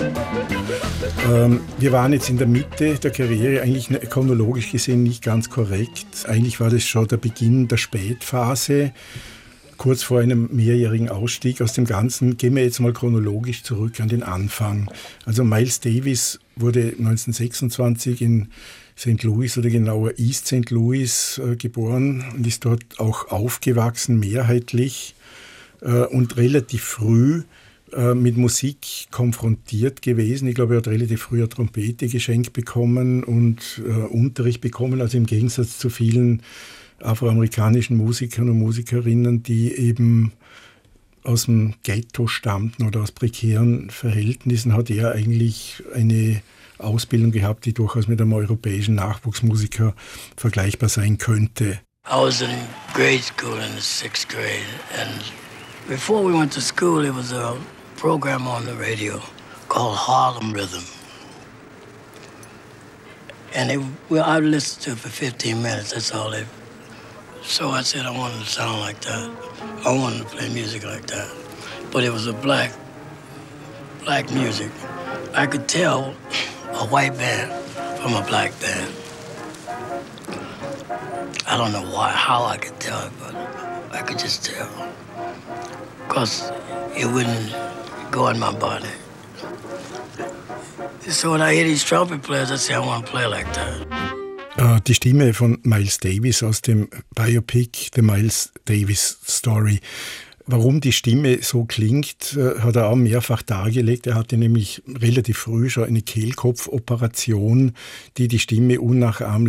Wir waren jetzt in der Mitte der Karriere, eigentlich chronologisch gesehen nicht ganz korrekt. Eigentlich war das schon der Beginn der Spätphase, kurz vor einem mehrjährigen Ausstieg aus dem Ganzen. Gehen wir jetzt mal chronologisch zurück an den Anfang. Also Miles Davis wurde 1926 in St. Louis oder genauer East St. Louis geboren und ist dort auch aufgewachsen, mehrheitlich und relativ früh mit Musik konfrontiert gewesen. Ich glaube, er hat relativ früh eine Trompete geschenkt bekommen und Unterricht bekommen, also im Gegensatz zu vielen afroamerikanischen Musikern und Musikerinnen, die eben aus dem Ghetto stammten oder aus prekären Verhältnissen, hat er eigentlich eine Ausbildung gehabt, die durchaus mit einem europäischen Nachwuchsmusiker vergleichbar sein könnte. I was in grade school in the 6th grade, and before we went to school, there was a program on the radio called Harlem Rhythm. And I listened to it for 15 minutes, that's all they... So I said I wanted to sound like that. I wanted to play music like that. But it was a black music. I could tell a white band from a black band. I don't know how I could tell it, but I could just tell. Because it wouldn't go in my body. So when I hear these trumpet players, I say I want to play like that. Die Stimme von Miles Davis aus dem Biopic The Miles Davis Story. Warum die Stimme so klingt, hat er auch mehrfach dargelegt. Er hatte nämlich relativ früh schon eine Kehlkopfoperation, die Stimme unnachahmlich